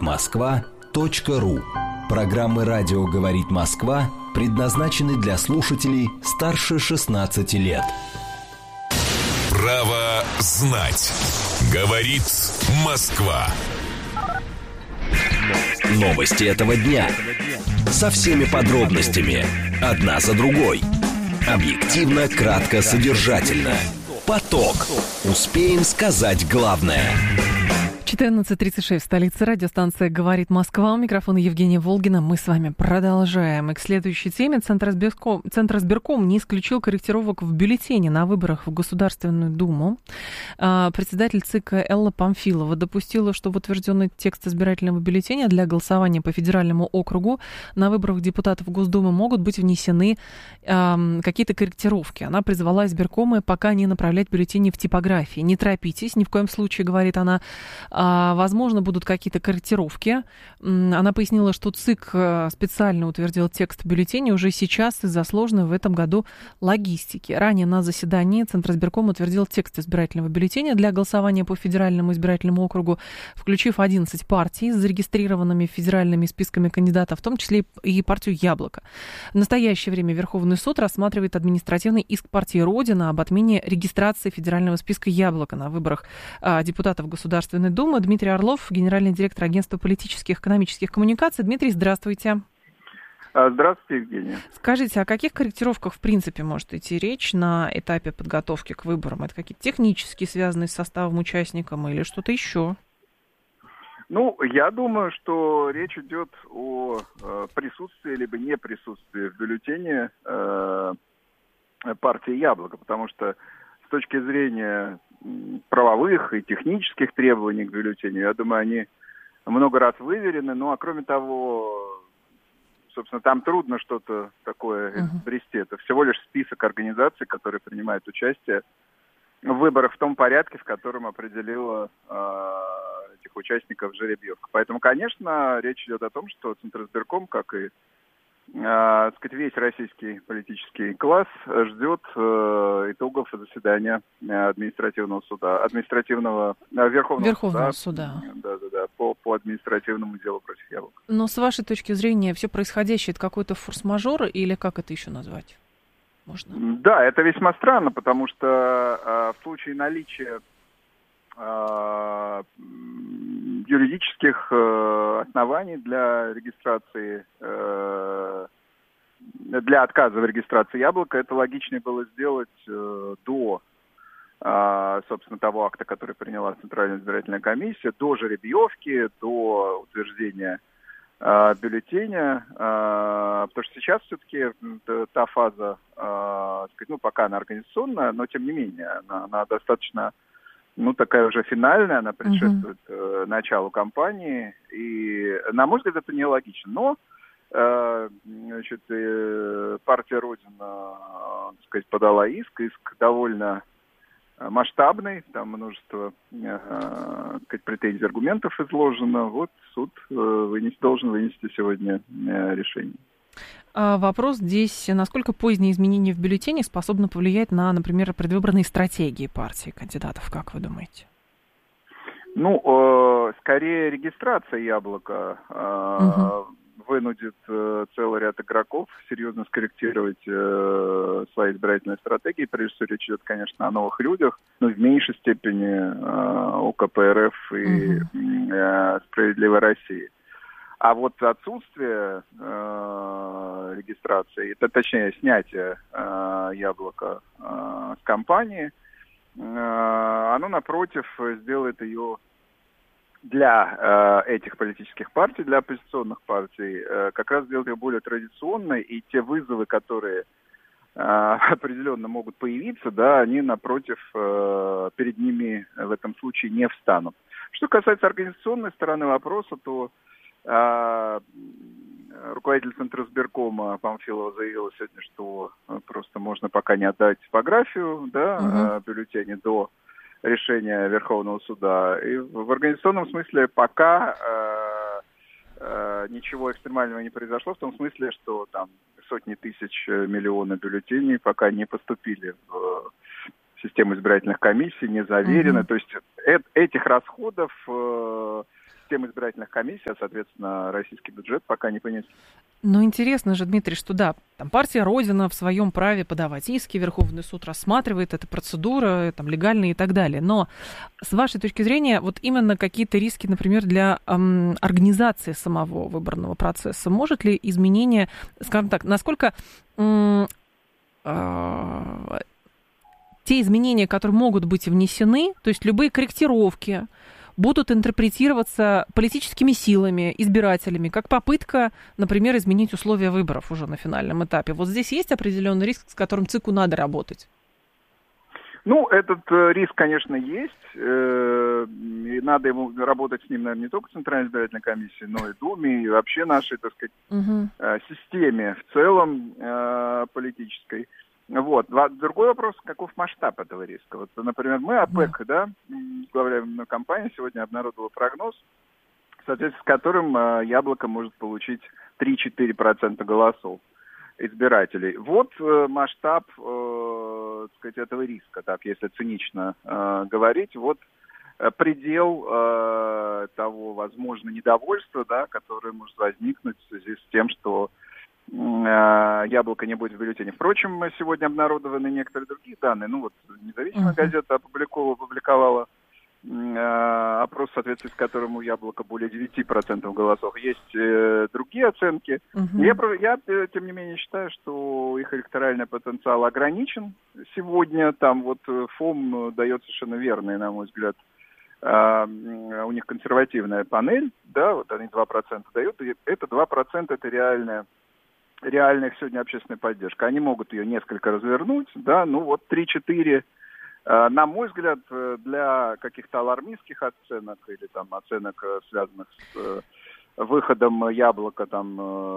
Москва.ру. Программы «Радио говорит Москва» предназначены для слушателей старше 16 лет. Право знать. Говорит Москва. Новости этого дня. Со всеми подробностями. Одна за другой. Объективно, кратко, содержательно. Поток. Успеем сказать главное. 14:36 в столице. Радиостанция «Говорит Москва». У микрофона Евгения Волгина. Мы с вами продолжаем. И к следующей теме. Центр избирком не исключил корректировок в бюллетене на выборах в Государственную Думу. Председатель ЦИК Элла Памфилова допустила, что в утвержденный текст избирательного бюллетеня для голосования по федеральному округу на выборах депутатов Госдумы могут быть внесены какие-то корректировки. Она призвала избиркомы пока не направлять бюллетени в типографии. Не торопитесь, ни в коем случае, говорит она. Возможно, будут какие-то корректировки. Она пояснила, что ЦИК специально утвердил текст бюллетеня уже сейчас из-за сложной в этом году логистики. Ранее на заседании Центризбирком утвердил текст избирательного бюллетеня для голосования по федеральному избирательному округу, включив 11 партий с зарегистрированными федеральными списками кандидатов, в том числе и партию «Яблоко». В настоящее время Верховный суд рассматривает административный иск партии «Родина» об отмене регистрации федерального списка «Яблоко» на выборах депутатов Государственной Думы. Дмитрий Орлов, генеральный директор агентства политических и экономических коммуникаций. Дмитрий, здравствуйте. Здравствуйте, Евгения. Скажите, о каких корректировках в принципе может идти речь на этапе подготовки к выборам? Это какие-то технические, связанные с составом участников или что-то еще? Я думаю, что речь идет о присутствии либо не присутствии в бюллетене партии «Яблоко», потому что с точки зрения правовых и технических требований к бюллетеню, я думаю, они много раз выверены. Ну, а кроме того, собственно, там трудно что-то такое изобрести. Это всего лишь список организаций, которые принимают участие в выборах в том порядке, в котором определила этих участников жеребьевка. Поэтому, конечно, речь идет о том, что Центризбирком, как и весь российский политический класс, ждет итогов заседания административного суда, Верховного суда. Да, по административному делу против «Яблока». Но с вашей точки зрения, все происходящее — это какой-то форс-мажор, или как это еще назвать можно? Да, это весьма странно, потому что в случае наличия юридических оснований для регистрации, для отказа в регистрации «Яблоко», это логичнее было сделать до, собственно, того акта, который приняла Центральная избирательная комиссия, до жеребьевки, до утверждения бюллетеня, потому что сейчас все-таки та фаза, пока она организационная, но тем не менее она достаточно такая уже финальная, она предшествует началу кампании, и, на мой взгляд, это нелогично. Но, партия «Родина», подала иск довольно масштабный, там множество, претензий, аргументов изложено. Вот суд должен вынести сегодня решение. Вопрос здесь, насколько поздние изменения в бюллетене способны повлиять на, например, предвыборные стратегии партии кандидатов, как вы думаете? Скорее регистрация «Яблоко» вынудит целый ряд игроков серьезно скорректировать свои избирательные стратегии. Прежде всего, речь идет, конечно, о новых людях, но в меньшей степени о КПРФ и «Справедливой России». А вот отсутствие регистрации, точнее снятие «Яблока» с кампании, оно, напротив, сделает ее для этих политических партий, для оппозиционных партий, как раз сделает ее более традиционной, и те вызовы, которые определенно могут появиться, они, напротив, перед ними в этом случае не встанут. Что касается организационной стороны вопроса, то руководитель Центризбиркома Памфилова заявила сегодня, что просто можно пока не отдать типографию бюллетеня до решения Верховного суда. И в организационном смысле пока ничего экстремального не произошло, в том смысле, что там сотни тысяч, миллионы бюллетеней пока не поступили в систему избирательных комиссий, не заверены. То есть этих расходов система избирательных комиссий, а, соответственно, российский бюджет пока не понес. Но интересно же, Дмитрий, что да, там партия «Родина» в своем праве подавать иски, Верховный суд рассматривает, эта процедура там легальная и так далее. Но с вашей точки зрения, вот именно какие-то риски, например, для организации самого выборного процесса, может ли изменение, скажем так, насколько те изменения, которые могут быть внесены, то есть любые корректировки, будут интерпретироваться политическими силами, избирателями, как попытка, например, изменить условия выборов уже на финальном этапе. Вот здесь есть определенный риск, с которым ЦИКу надо работать? Ну, этот риск, конечно, есть. И надо ему работать с ним, наверное, не только в Центральной избирательной комиссии, но и Думе, и вообще нашей, так сказать, системе в целом политической. Вот. Другой вопрос, каков масштаб этого риска. Вот, например, мы, АПЭК, возглавляемая компания, сегодня обнародовала прогноз, в соответствии с которым Яблоко может получить 3-4% голосов избирателей. Вот масштаб, так сказать, этого риска, так, если цинично говорить. Вот предел того, возможно, недовольства, да, которое может возникнуть в связи с тем, что Яблоко не будет в бюллетене. Впрочем, сегодня обнародованы некоторые другие данные. Ну вот независимая газета опубликовала опрос, в соответствии с которым у Яблока более 9% голосов. Есть другие оценки. Я, тем не менее, считаю, что их электоральный потенциал ограничен сегодня. Там вот ФОМ дает совершенно верный, на мой взгляд, у них консервативная панель, да, вот они 2% дают, и это 2% это реальная их сегодня общественная поддержка. Они могут ее несколько развернуть, да, ну вот 3-4, на мой взгляд, для каких-то алармистских оценок или там оценок, связанных с выходом Яблока там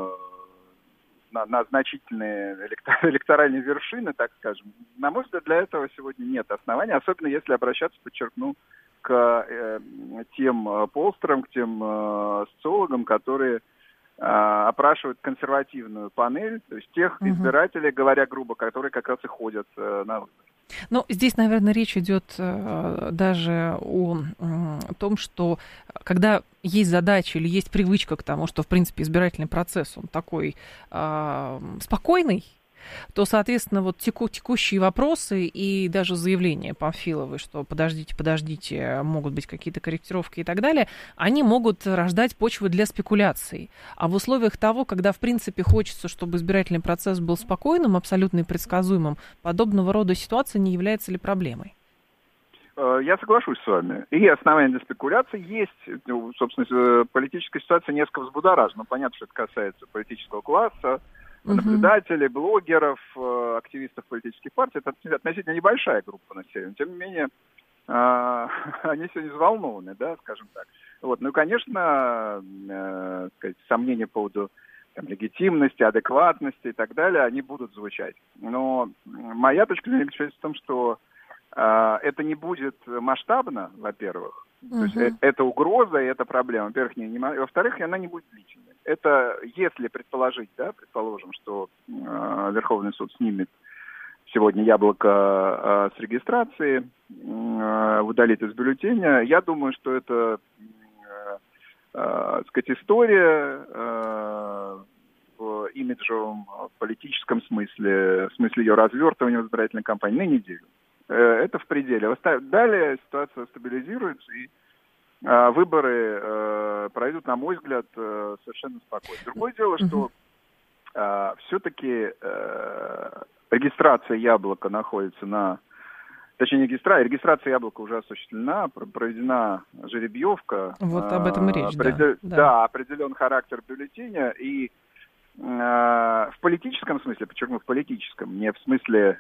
на значительные электоральные вершины, так скажем, на мой взгляд, для этого сегодня нет оснований, особенно если обращаться, подчеркну, к тем полстерам, к тем социологам, которые опрашивают консервативную панель, то есть тех избирателей, говоря грубо, которые как раз и ходят на выборы. Ну, здесь, наверное, речь идет даже о том, что когда есть задача или есть привычка к тому, что, в принципе, избирательный процесс, он такой спокойный, то, соответственно, вот текущие вопросы и даже заявления Памфиловой, что подождите, могут быть какие-то корректировки и так далее, они могут рождать почву для спекуляций. А в условиях того, когда, в принципе, хочется, чтобы избирательный процесс был спокойным, абсолютно и предсказуемым, подобного рода ситуация не является ли проблемой? Я соглашусь с вами. И основания для спекуляций есть. Собственно, политическая ситуация несколько взбудоражена. Понятно, что это касается политического класса, наблюдателей, блогеров, активистов политических партий. Это относительно небольшая группа населения. Тем не менее, они сегодня взволнованы, да, скажем так. Вот. Ну и, конечно, сомнения по поводу легитимности, адекватности и так далее, они будут звучать. Но моя точка зрения заключается в том, что это не будет масштабно, во-первых. То есть это угроза и это проблема. Во-первых, во-вторых, она не будет длительной. Это если предположить, да, предположим, что Верховный суд снимет сегодня Яблоко с регистрации, удалит из бюллетеня, я думаю, что это, история в имиджевом, политическом смысле, в смысле ее развертывания в избирательной кампании на неделю. Это в пределе. Далее ситуация стабилизируется, и выборы пройдут, на мой взгляд, совершенно спокойно. Другое дело, что все-таки регистрация Яблока находится на... Точнее, регистрация Яблока уже осуществлена, проведена жеребьевка. Вот об этом и речь, да, определен характер бюллетеня, и в политическом смысле, подчеркну, в политическом, не в смысле,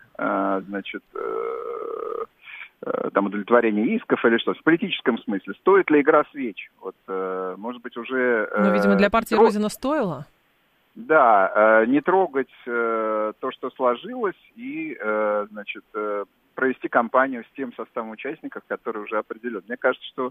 удовлетворения исков или что, в политическом смысле, стоит ли игра свеч? Вот, может быть, уже... Ну, видимо, для партии Родина стоило? Да, не трогать то, что сложилось, и, провести кампанию с тем составом участников, который уже определен. Мне кажется, что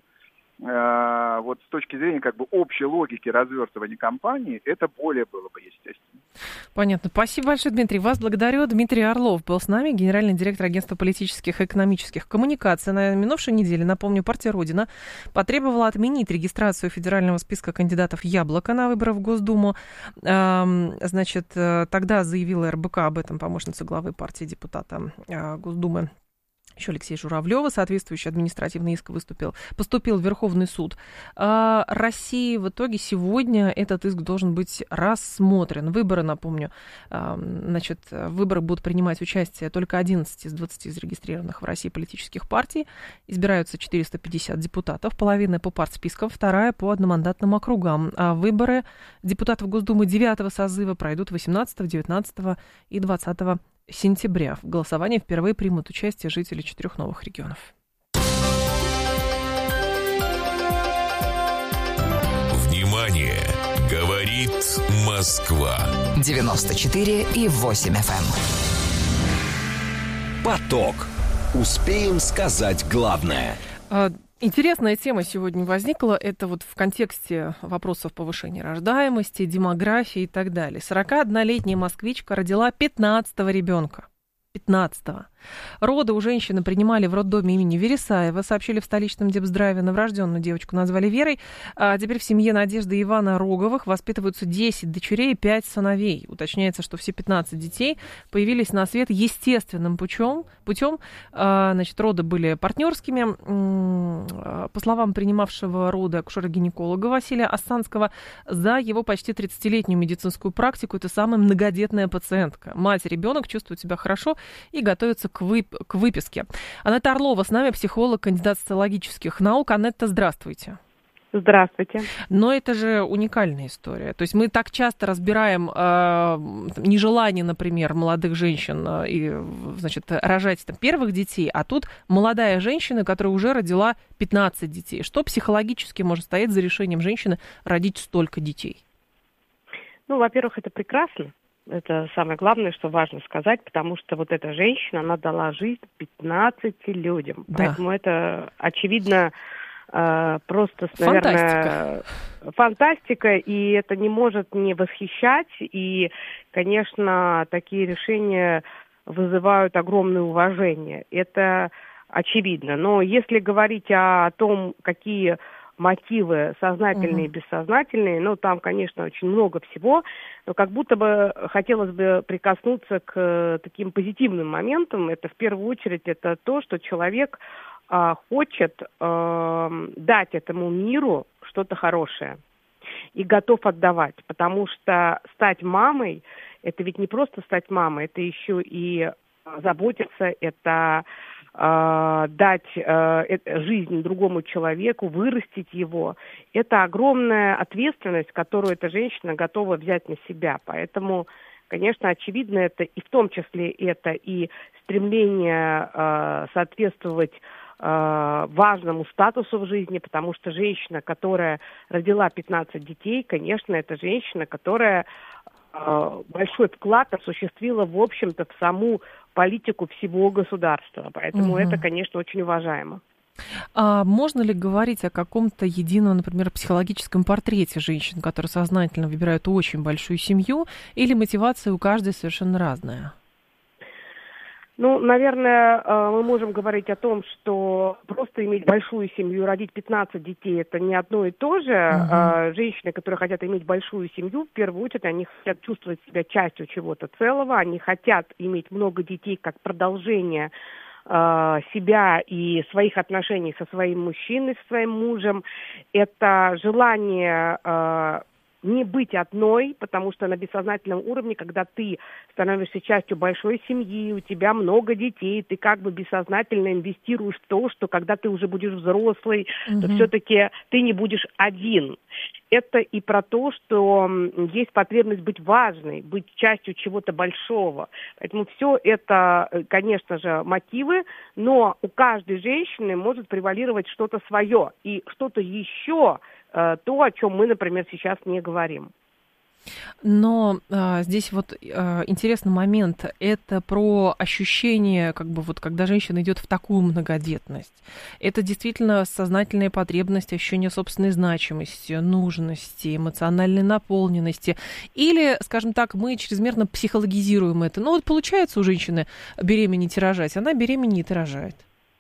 вот с точки зрения общей логики развертывания кампании, это более было бы естественно. Понятно. Спасибо большое, Дмитрий. Вас благодарю. Дмитрий Орлов был с нами, генеральный директор агентства политических и экономических коммуникаций. На минувшей неделе, напомню, партия «Родина» потребовала отменить регистрацию федерального списка кандидатов «Яблоко» на выборы в Госдуму. Значит, тогда заявила РБК об этом помощница главы партии, депутата Госдумы еще Алексей Журавлева. Соответствующий административный иск поступил в Верховный суд России. В итоге сегодня этот иск должен быть рассмотрен. Выборы, напомню, значит, в выборах будут принимать участие только 11 из 20 зарегистрированных в России политических партий. Избираются 450 депутатов, половина по партспискам, вторая по одномандатным округам. А выборы депутатов Госдумы 9-го созыва пройдут 18, 19 и 20 сентября. В голосовании впервые примут участие жители 4 новых регионов. Внимание! Говорит Москва. 94,8 FM. Поток. Успеем сказать главное. Интересная тема сегодня возникла. Это вот в контексте вопросов повышения рождаемости, демографии и так далее. 41-летняя москвичка родила 15-го ребенка. 15-го. Роды у женщины принимали в роддоме имени Вересаева, сообщили в столичном Депздраве. Новорожденную девочку назвали Верой. А теперь в семье Надежды и Ивана Роговых воспитываются 10 дочерей и 5 сыновей. Уточняется, что все 15 детей появились на свет естественным путем. Значит, роды были партнерскими. По словам принимавшего роды акушера-гинеколога Василия Останского, за его почти 30-летнюю медицинскую практику это самая многодетная пациентка. Мать и ребенок чувствуют себя хорошо и готовятся к выписке. Анетта Орлова с нами, психолог, кандидат социологических наук. Анетта, здравствуйте. Здравствуйте. Но это же уникальная история. То есть мы так часто разбираем нежелание, например, молодых женщин значит, рожать там, первых детей, а тут молодая женщина, которая уже родила 15 детей. Что психологически может стоять за решением женщины родить столько детей? Ну, во-первых, это прекрасно. Это самое главное, что важно сказать, потому что вот эта женщина, она дала жизнь 15 людям. Да. Поэтому это, очевидно, просто, наверное, фантастика, и это не может не восхищать. И, конечно, такие решения вызывают огромное уважение. Это очевидно. Но если говорить о том, какие мотивы сознательные и бессознательные, ну, там, конечно, очень много всего, но как будто бы хотелось бы прикоснуться к таким позитивным моментам. Это, в первую очередь, это то, что человек хочет дать этому миру что-то хорошее и готов отдавать, потому что стать мамой, это ведь не просто стать мамой, это еще и заботиться, это дать жизнь другому человеку, вырастить его. Это огромная ответственность, которую эта женщина готова взять на себя. Поэтому, конечно, очевидно, это и в том числе это и стремление соответствовать важному статусу в жизни, потому что женщина, которая родила 15 детей, конечно, это женщина, которая большой вклад осуществила, в общем-то, в саму политику всего государства. Поэтому это, конечно, очень уважаемо. А можно ли говорить о каком-то едином, например, психологическом портрете женщин, которые сознательно выбирают очень большую семью, или мотивация у каждой совершенно разная? Ну, наверное, мы можем говорить о том, что просто иметь большую семью, родить 15 детей, это не одно и то же. Женщины, которые хотят иметь большую семью, в первую очередь, они хотят чувствовать себя частью чего-то целого, они хотят иметь много детей как продолжение себя и своих отношений со своим мужчиной, со своим мужем. Это желание не быть одной, потому что на бессознательном уровне, когда ты становишься частью большой семьи, у тебя много детей, ты как бы бессознательно инвестируешь в то, что когда ты уже будешь взрослый, то все-таки ты не будешь один. Это и про то, что есть потребность быть важной, быть частью чего-то большого. Поэтому все это, конечно же, мотивы, но у каждой женщины может превалировать что-то свое и что-то еще, то, о чем мы, например, сейчас не говорим. Но здесь вот интересный момент. Это про ощущение, как бы вот, когда женщина идет в такую многодетность. Это действительно сознательная потребность, ощущение собственной значимости, нужности, эмоциональной наполненности. Или, скажем так, мы чрезмерно психологизируем это. Ну вот получается у женщины беременеть и рожать, она беременеет и рожает.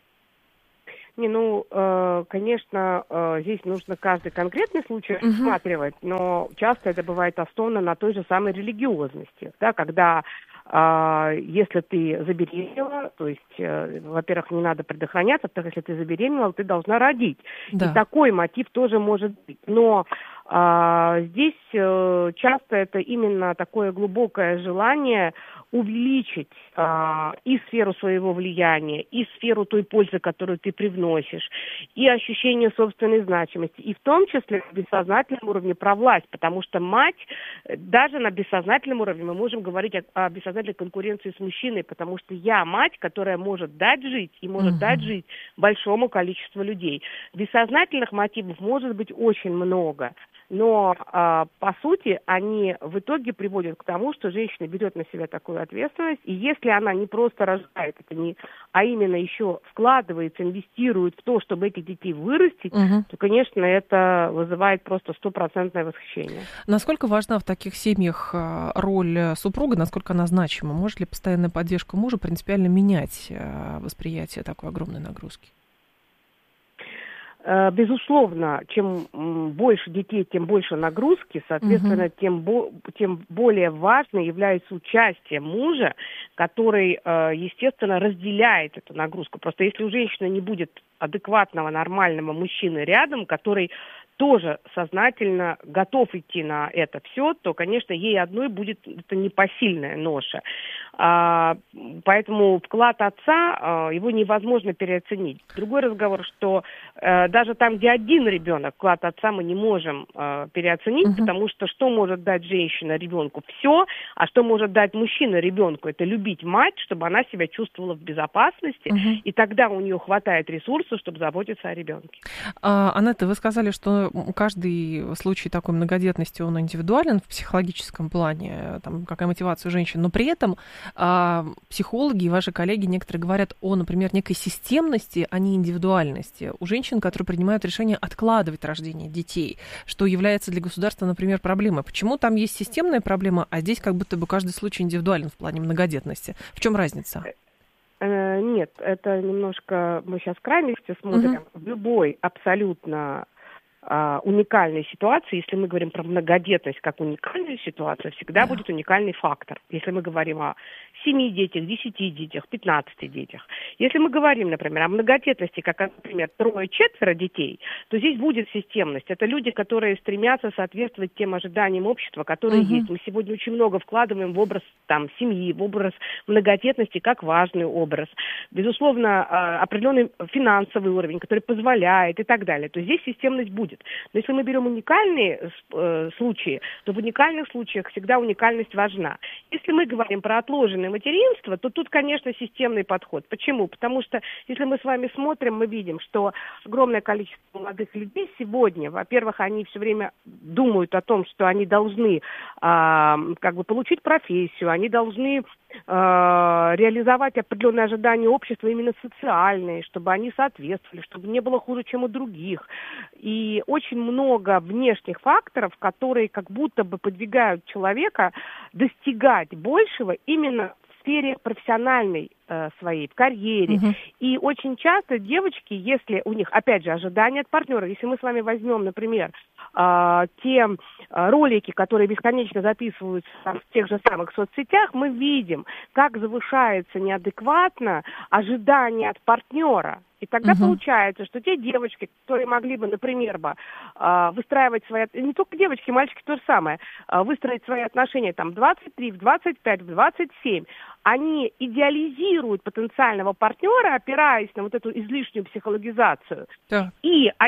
Конечно, здесь нужно каждый конкретный случай рассматривать, но часто это бывает основано на той же самой религиозности, да, когда если ты забеременела, то есть, во-первых, не надо предохраняться, во-вторых, если ты забеременела, ты должна родить. Да. И такой мотив тоже может быть. Но здесь часто это именно такое глубокое желание увеличить и сферу своего влияния, и сферу той пользы, которую ты привносишь, и ощущение собственной значимости, и в том числе на бессознательном уровне про власть, потому что мать, даже на бессознательном уровне мы можем говорить о бессознательной конкуренции с мужчиной, потому что я мать, которая может дать жить, и может дать жить большому количеству людей. Бессознательных мотивов может быть очень много. Но, по сути, они в итоге приводят к тому, что женщина берет на себя такую ответственность, и если она не просто рожает, а именно еще вкладывается, инвестирует в то, чтобы этих детей вырастить, то, конечно, это вызывает просто 100% восхищение. Насколько важна в таких семьях роль супруга, насколько она значима? Может ли постоянная поддержка мужа принципиально менять восприятие такой огромной нагрузки? Безусловно, чем больше детей, тем больше нагрузки, соответственно, тем более важно является участие мужа, который, естественно, разделяет эту нагрузку. Просто если у женщины не будет адекватного, нормального мужчины рядом, который тоже сознательно готов идти на это все, то, конечно, ей одной будет это непосильная ноша. Поэтому вклад отца, его невозможно переоценить. Другой разговор, что даже там, где один ребенок, вклад отца мы не можем переоценить, потому что может дать женщина ребенку? Все. А что может дать мужчина ребенку? Это любить мать, чтобы она себя чувствовала в безопасности, и тогда у нее хватает ресурсов, чтобы заботиться о ребенке. Анетта, вы сказали, что каждый случай такой многодетности, он индивидуален в психологическом плане, там, какая мотивация у женщин, но при этом психологи и ваши коллеги некоторые говорят о, например, некой системности, а не индивидуальности у женщин, которые принимают решение откладывать рождение детей, что является для государства, например, проблемой. Почему там есть системная проблема, а здесь как будто бы каждый случай индивидуален в плане многодетности? В чем разница? Нет, это немножко мы сейчас крайности смотрим. В любой абсолютно уникальной ситуации, если мы говорим про многодетность как уникальную ситуацию, всегда будет уникальный фактор. Если мы говорим о 7 детях, 10 детях, 15 детях. Если мы говорим, например, о многодетности, как, например, 3-4 детей, то здесь будет системность. Это люди, которые стремятся соответствовать тем ожиданиям общества, которые есть. Мы сегодня очень много вкладываем в образ семьи, в образ многодетности как важный образ. Безусловно, определенный финансовый уровень, который позволяет и так далее. То здесь системность будет. Но если мы берем уникальные случаи, то в уникальных случаях всегда уникальность важна. Если мы говорим про отложенное материнство, то тут, конечно, системный подход. Почему? Потому что, если мы с вами смотрим, мы видим, что огромное количество молодых людей сегодня, во-первых, они все время думают о том, что они должны получить профессию, они должны реализовать определенные ожидания общества, именно социальные, чтобы они соответствовали, чтобы не было хуже, чем у других. И очень много внешних факторов, которые как будто бы подвигают человека достигать большего именно в сфере профессиональной своей, в карьере. И очень часто девочки, если у них, опять же, ожидания от партнера, если мы с вами возьмем, например, те ролики, которые бесконечно записываются в тех же самых соцсетях, мы видим, как завышается неадекватно ожидание от партнера. И тогда получается, что те девочки, которые могли бы, например, выстраивать свои... Не только девочки, мальчики то же самое. Выстроить свои отношения там в 23, в 25, в 27. Они идеализируют потенциального партнера, опираясь на вот эту излишнюю психологизацию. Да. И они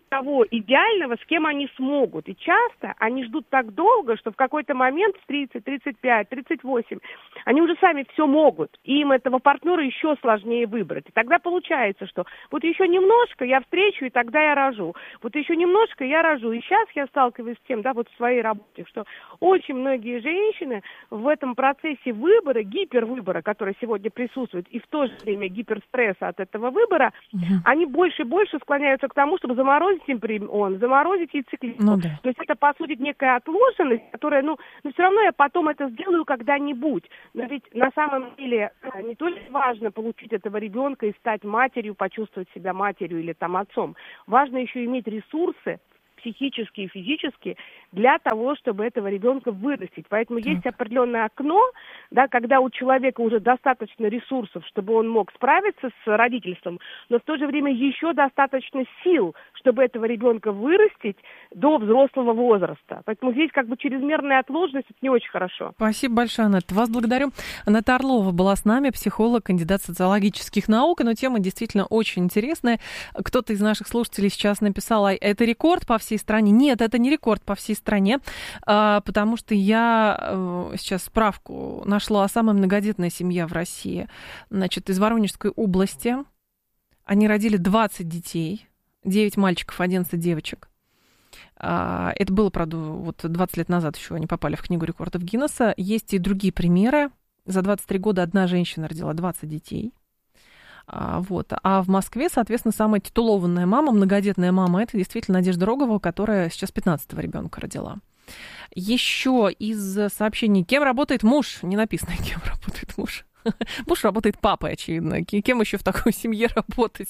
того идеального, с кем они смогут. И часто они ждут так долго, что в какой-то момент в 30, 35, 38 они уже сами все могут. И им этого партнера еще сложнее выбрать. И тогда получается, что вот еще немножко я встречу, и тогда я рожу. Вот еще немножко я рожу. И сейчас я сталкиваюсь с тем, да, вот в своей работе, что очень многие женщины в этом процессе выбора, гипервыбора, который сегодня присутствует, и в то же время гиперстресса от этого выбора, они больше и больше склоняются к тому, чтобы заморозить эмбрион, заморозить яйцеклетку. Ну, да. То есть это, по сути, некая отложенность, которая, но все равно я потом это сделаю когда-нибудь. Но ведь на самом деле не только важно получить этого ребенка и стать матерью, почувствовать себя матерью или там отцом. Важно еще иметь ресурсы, психические и физические, для того, чтобы этого ребенка вырастить. Поэтому есть определенное окно, да, когда у человека уже достаточно ресурсов, чтобы он мог справиться с родительством, но в то же время еще достаточно сил, чтобы этого ребенка вырастить до взрослого возраста. Поэтому здесь как бы чрезмерная отложенность, это не очень хорошо. Спасибо большое, Анетта. Вас благодарю. Анетта Орлова была с нами, психолог, кандидат социологических наук, но тема действительно очень интересная. Кто-то из наших слушателей сейчас написал, это рекорд по всей стране. Нет, это не рекорд по всей стране, потому что я сейчас справку нашла. Самая многодетная семья в России, значит, из Воронежской области. Они родили 20 детей, 9 мальчиков, 11 девочек. Это было, правда, вот 20 лет назад еще они попали в Книгу рекордов Гиннесса. Есть и другие примеры. За 23 года одна женщина родила 20 детей. Вот. А в Москве, соответственно, самая титулованная мама, многодетная мама, это действительно Надежда Рогова, которая сейчас 15-го ребенка родила. Еще из сообщений, кем работает муж? Не написано, кем работает муж. Муж работает папой, очевидно. Кем еще в такой семье работать?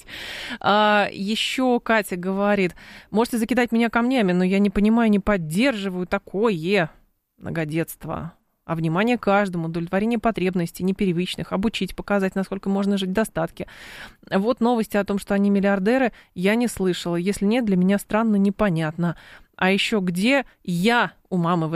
Еще Катя говорит, можете закидать меня камнями, но я не понимаю, не поддерживаю такое многодетство. А внимание каждому, удовлетворение потребностей непривычных, обучить, показать, насколько можно жить в достатке. Вот новости о том, что они миллиардеры, я не слышала. Если нет, для меня странно, непонятно. А еще где я у мамы в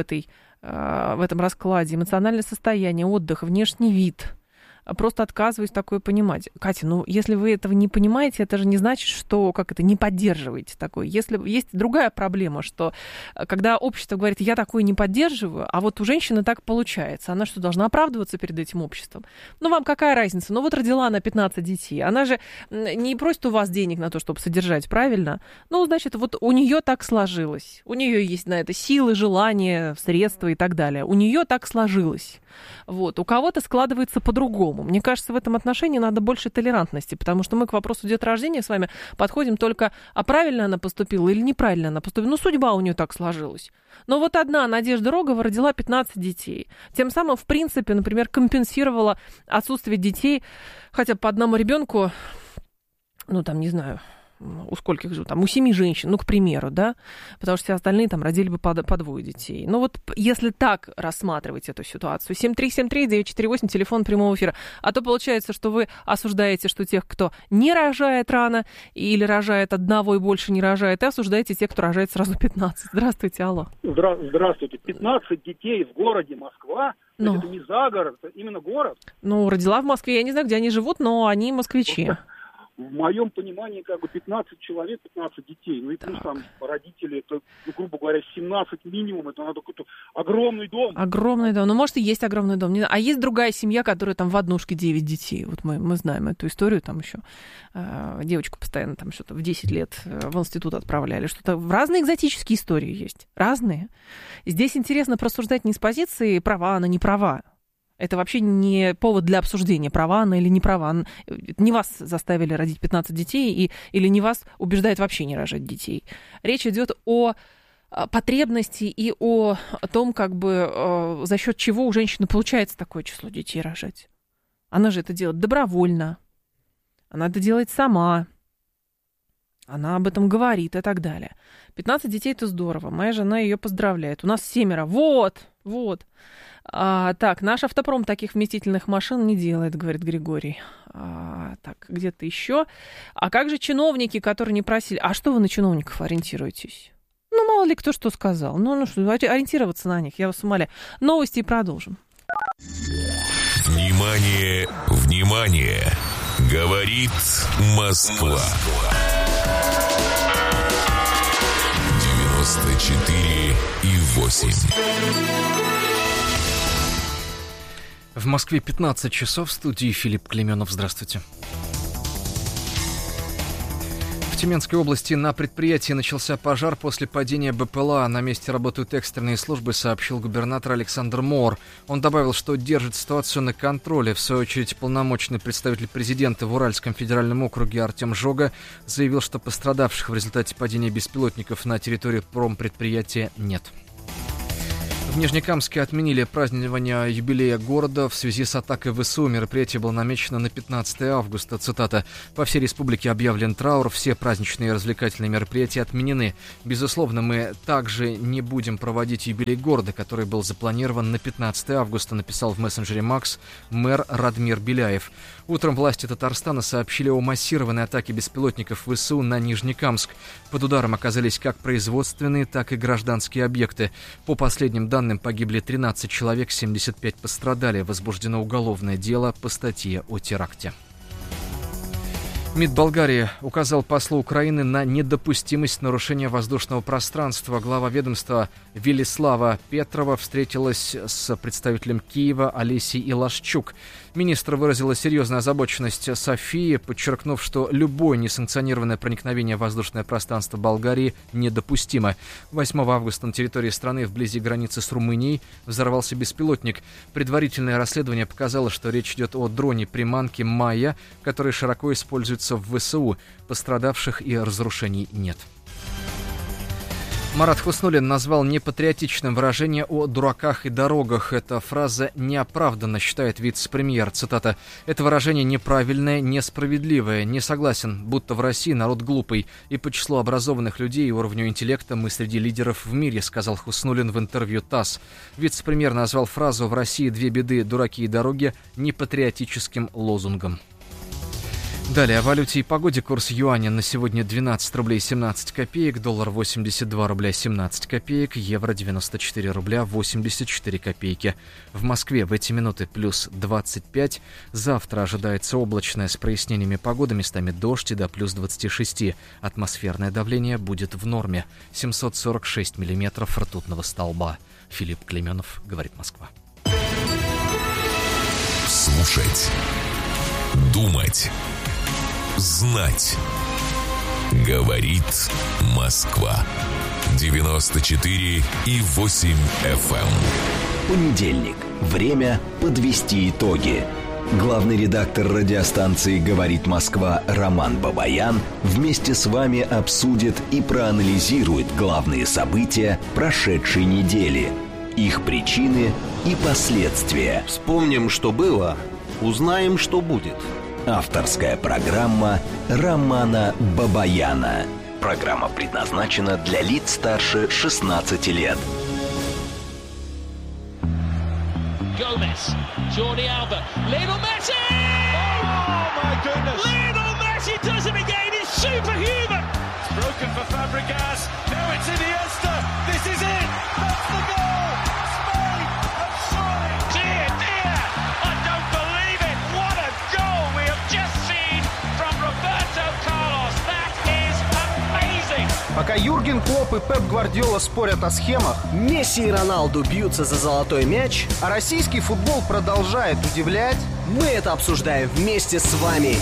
этом раскладе? Эмоциональное состояние, отдых, внешний вид. Просто отказываюсь такое понимать. Катя, ну, если вы этого не понимаете, это же не значит, что, не поддерживаете такое. Если есть другая проблема, что когда общество говорит, я такое не поддерживаю, а вот у женщины так получается, она что, должна оправдываться перед этим обществом? Ну, вам какая разница? Ну, вот родила она 15 детей, она же не просит у вас денег на то, чтобы содержать, правильно? Ну, значит, вот у нее так сложилось. У нее есть на это силы, желания, средства и так далее. У нее так сложилось. Вот. У кого-то складывается по-другому. Мне кажется, в этом отношении надо больше толерантности, потому что мы к вопросу деторождения с вами подходим только, а правильно она поступила или неправильно она поступила. Ну, судьба у нее так сложилась. Но вот одна Надежда Рогова родила 15 детей. Тем самым, в принципе, например, компенсировала отсутствие детей хотя бы по одному ребенку, ну, там, не знаю, у скольких же, там, у 7 женщин, ну, к примеру, да, потому что все остальные там родили бы по 2 детей. Ну, вот если так рассматривать эту ситуацию, 7373948, телефон прямого эфира, а то получается, что вы осуждаете, что тех, кто не рожает рано или рожает одного и больше не рожает, и осуждаете тех, кто рожает сразу 15. Здравствуйте, алло. Здравствуйте. 15 детей в городе Москва, это не за город, это именно город. Ну, родила в Москве, я не знаю, где они живут, но они москвичи. В моем понимании, 15 человек, 15 детей. Ну и плюс там родители, это, грубо говоря, 17 минимум. Это надо какой-то огромный дом. Огромный дом. Ну, может, и есть огромный дом. А есть другая семья, которая там в однушке 9 детей. Вот мы знаем эту историю. Там еще девочку постоянно там что-то в 10 лет в институт отправляли. Что-то разные экзотические истории есть. Разные. Здесь интересно просуждать не с позиции права она, не права. Это вообще не повод для обсуждения, права она или не права. Не вас заставили родить 15 детей, или не вас убеждает вообще не рожать детей. Речь идет о потребности и о том, за счет чего у женщины получается такое число детей рожать. Она же это делает добровольно. Она это делает сама. Она об этом говорит и так далее. 15 детей – это здорово. Моя жена ее поздравляет. У нас 7. Вот. Так, наш автопром таких вместительных машин не делает, говорит Григорий. Так, где-то еще. А как же чиновники, которые не просили? А что вы на чиновников ориентируетесь? Ну, мало ли кто что сказал. Ну что, ориентироваться на них, я вас умоляю. Новости и продолжим. Внимание, внимание! Говорит Москва. 94,8. В Москве 15 часов, в студии Филипп Клеменов. Здравствуйте. В Тюменской области на предприятии начался пожар после падения БПЛА. На месте работают экстренные службы, сообщил губернатор Александр Моор. Он добавил, что держит ситуацию на контроле. В свою очередь, полномочный представитель президента в Уральском федеральном округе Артем Жога заявил, что пострадавших в результате падения беспилотников на территории промпредприятия нет. В Нижнекамске отменили празднование юбилея города в связи с атакой ВСУ. Мероприятие было намечено на 15 августа. Цитата. «По всей республике объявлен траур, все праздничные и развлекательные мероприятия отменены. Безусловно, мы также не будем проводить юбилей города, который был запланирован на 15 августа», написал в мессенджере Макс мэр Радмир Беляев. Утром власти Татарстана сообщили о массированной атаке беспилотников ВСУ на Нижнекамск. Под ударом оказались как производственные, так и гражданские объекты. По последним данным, погибли 13 человек, 75 пострадали. Возбуждено уголовное дело по статье о теракте. МИД Болгарии указал послу Украины на недопустимость нарушения воздушного пространства. Глава ведомства Велислава Петрова встретилась с представителем Киева Олесей Илашчук. Министр выразила серьезную озабоченность Софии, подчеркнув, что любое несанкционированное проникновение в воздушное пространство Болгарии недопустимо. 8 августа на территории страны вблизи границы с Румынией взорвался беспилотник. Предварительное расследование показало, что речь идет о дроне-приманке «Майя», который широко используется в ВСУ. Пострадавших и разрушений нет. Марат Хуснуллин назвал непатриотичным выражение о дураках и дорогах. Эта фраза неоправданна, считает вице-премьер. Цитата. «Это выражение неправильное, несправедливое. Не согласен, будто в России народ глупый. И по числу образованных людей и уровню интеллекта мы среди лидеров в мире», сказал Хуснуллин в интервью ТАСС. Вице-премьер назвал фразу «В России две беды – дураки и дороги» непатриотическим лозунгом. Далее о валюте и погоде. Курс юаня на сегодня 12 рублей 17 копеек, доллар 82 рубля 17 копеек, евро 94 рубля 84 копейки. В Москве в эти минуты плюс 25. Завтра ожидается облачная с прояснениями погоды, местами дождь и до плюс 26. Атмосферное давление будет в норме. 746 миллиметров ртутного столба. Филипп Клеменов, говорит Москва. Слушать. Думать. Знать. Говорит Москва. 94,8 FM. Понедельник. Время подвести итоги. Главный редактор радиостанции «Говорит Москва» Роман Бабаян вместе с вами обсудит и проанализирует главные события прошедшей недели, их причины и последствия. Вспомним, что было, узнаем, что будет. Авторская программа Романа Бабаяна. Программа предназначена для лиц старше 16 лет. Gomez, Jordi Alba, Lionel Messi! Oh my goodness! Lionel Messi does it again. It's superhuman. It's broken for Fabregas. Now it's Iniesta. This is it. That's the goal. Spain have scored. Dear, dear, I don't believe it. What a goal we have just seen from Roberto Carlos. That is amazing. Пока Юрген Клопп и Пеп Гвардиола спорят о схемах, Месси и Роналду бьются за золотой мяч, а российский футбол продолжает удивлять, мы это обсуждаем вместе с вами.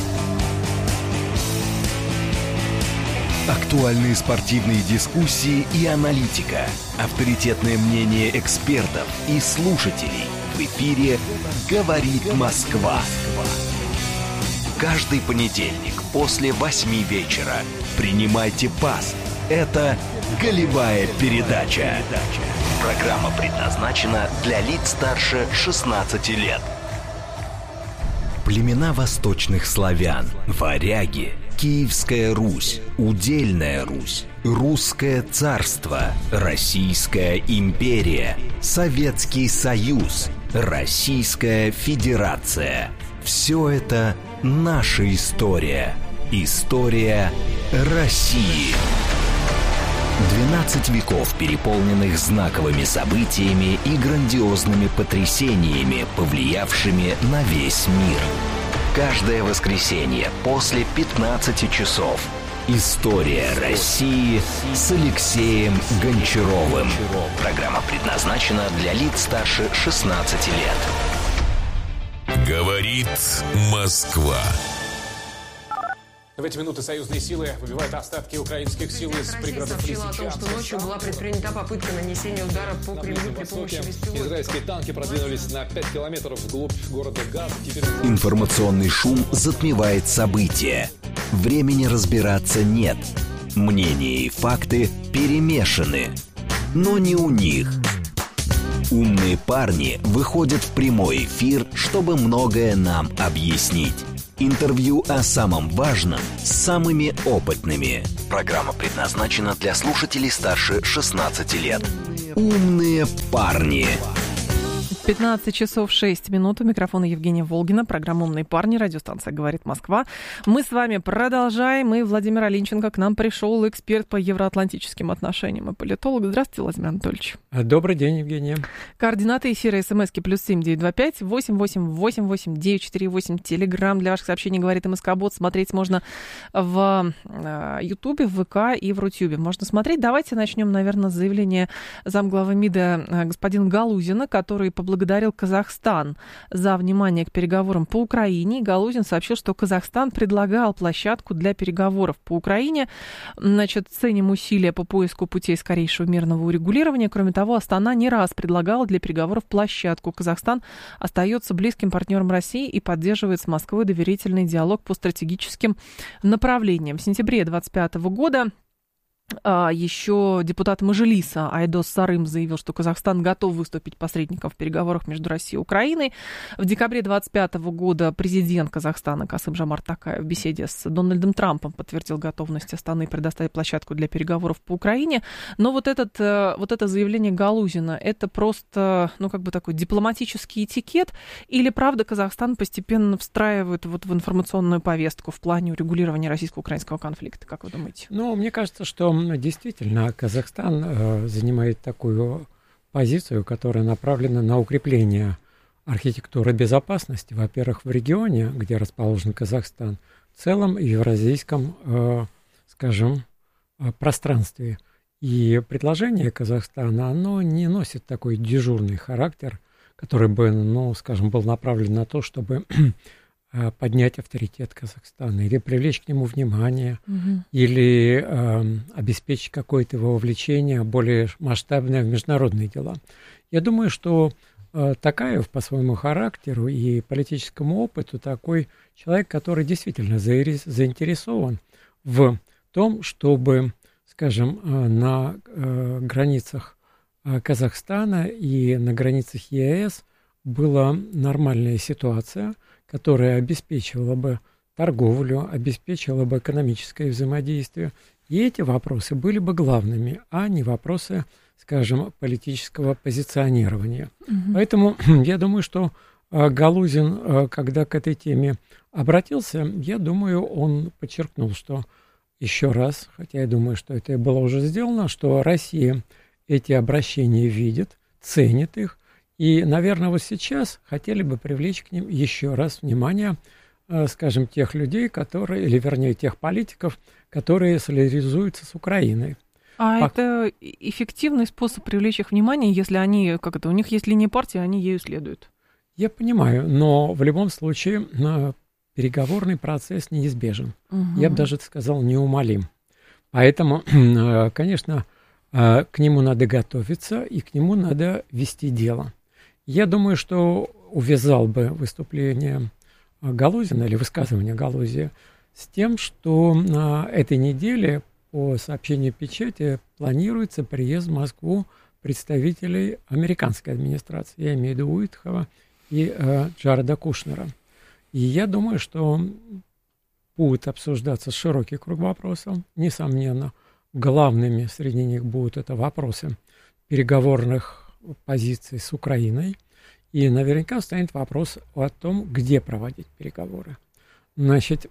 Актуальные спортивные дискуссии и аналитика. Авторитетное мнение экспертов и слушателей. В эфире «Говорит Москва». Каждый понедельник после 8 вечера принимайте пас. Это «Голевая передача». Программа предназначена для лиц старше 16 лет. Племена восточных славян, варяги, Киевская Русь, Удельная Русь, Русское царство, Российская империя, Советский Союз, Российская Федерация. Все это наша история. История России. 12 веков, переполненных знаковыми событиями и грандиозными потрясениями, повлиявшими на весь мир. Каждое воскресенье после 15 часов История России с Алексеем Гончаровым. Программа предназначена для лиц старше 16 лет. Говорит Москва. В эти минуты союзные силы выбивают остатки украинских сил из пригородов Лисичанска. Сообщила о том, что ночью была предпринята попытка нанесения удара по Кремлю при помощи беспилотников. Израильские танки продвинулись на 5 километров вглубь города Газа. Информационный шум затмевает события. Времени разбираться нет. Мнения и факты перемешаны. Но не у них. Умные парни выходят в прямой эфир, чтобы многое нам объяснить. Интервью о самом важном с самыми опытными. Программа предназначена для слушателей старше 16 лет. Умные парни. 15 часов 6 минут. У микрофона Евгения Волгина. Программа «Умные парни». Радиостанция «Говорит Москва». Мы с вами продолжаем. И Владимир Алинченко. К нам пришел эксперт по евроатлантическим отношениям и политолог. Здравствуйте, Владимир Анатольевич. Добрый день, Евгения. Координаты эфира СМСки +7 925 8888 948. Телеграм для ваших сообщений «Говорит МСК-бот». Смотреть можно в Ютубе, в ВК и в Рутюбе. Можно смотреть. Давайте начнем, наверное, с заявления замглавы МИДа господина Галузина, который поблагодарил Казахстан за внимание к переговорам по Украине. Галузин сообщил, что Казахстан предлагал площадку для переговоров по Украине. Значит, ценим усилия по поиску путей скорейшего мирного урегулирования. Кроме того, Астана не раз предлагала для переговоров площадку. Казахстан остается близким партнером России и поддерживает с Москвой доверительный диалог по стратегическим направлениям. В сентябре 2025 года еще депутат Мажилиса Айдос Сарым заявил, что Казахстан готов выступить посредником в переговорах между Россией и Украиной. В декабре 2025 года президент Казахстана Касым-Жомарт Токаев в беседе с Дональдом Трампом подтвердил готовность Астаны предоставить площадку для переговоров по Украине. Но вот это заявление Галузина, это просто, такой дипломатический этикет, или правда Казахстан постепенно встраивает в информационную повестку в плане урегулирования российско-украинского конфликта? Как вы думаете? Мне кажется, что действительно Казахстан занимает такую позицию, которая направлена на укрепление архитектуры безопасности, во-первых, в регионе, где расположен Казахстан, в целом в евразийском, пространстве. И предложение Казахстана, оно не носит такой дежурный характер, который бы, был направлен на то, чтобы поднять авторитет Казахстана, или привлечь к нему внимание, или обеспечить какое-то его вовлечение более масштабное в международные дела. Я думаю, что Токаев по своему характеру и политическому опыту такой человек, который действительно заинтересован в том, чтобы, на границах Казахстана и на границах ЕАЭС была нормальная ситуация, которая обеспечивала бы торговлю, обеспечивала бы экономическое взаимодействие. И эти вопросы были бы главными, а не вопросы, политического позиционирования. Поэтому я думаю, что Галузин, когда к этой теме обратился, я думаю, он подчеркнул, что еще раз, хотя я думаю, что это было уже сделано, что Россия эти обращения видит, ценит их, и, наверное, вот сейчас хотели бы привлечь к ним еще раз внимание, тех людей, тех политиков, которые солидаризуются с Украиной. Это эффективный способ привлечь их внимание, если у них есть линия партии, они ею следуют? Я понимаю, но в любом случае переговорный процесс неизбежен. Я бы даже сказал, неумолим. Поэтому, конечно, к нему надо готовиться, и к нему надо вести дело. Я думаю, что увязал бы выступление Галузина или высказывание Галузия с тем, что на этой неделе по сообщению печати планируется приезд в Москву представителей американской администрации. Я имею в виду Уитхова и Джареда Кушнера. И я думаю, что будет обсуждаться широкий круг вопросов. Несомненно, главными среди них будут это вопросы переговорных позиций с Украиной. И наверняка встанет вопрос о том, где проводить переговоры. Значит,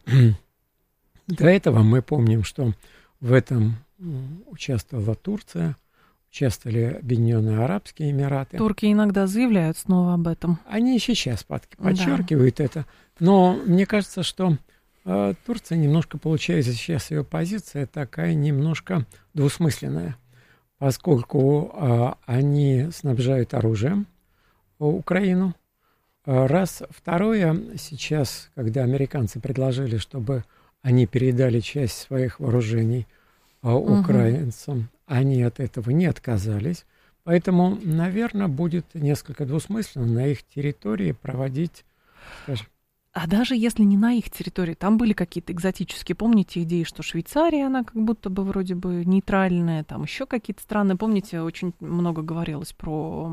до этого мы помним, что в этом участвовала Турция, участвовали Объединенные Арабские Эмираты. Турки иногда заявляют снова об этом. Они сейчас подчеркивают это. Но мне кажется, что Турция немножко, получается, сейчас ее позиция такая немножко двусмысленная, поскольку они снабжают оружием Украину. Раз. Второе, сейчас, когда американцы предложили, чтобы они передали часть своих вооружений украинцам, они от этого не отказались. Поэтому, наверное, будет несколько двусмысленно на их территории проводить, скажем... А даже если не на их территории, там были какие-то экзотические, помните, идеи, что Швейцария, она как будто бы вроде бы нейтральная, там еще какие-то страны, помните, очень много говорилось про